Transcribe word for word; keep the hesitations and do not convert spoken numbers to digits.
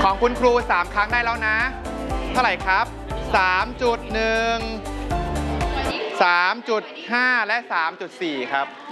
ของคุณครูสามครั้งได้แล้วนะเท่าไหร่ครับ สามจุดหนึ่ง สามจุดห้า และ สามจุดสี่ ครับ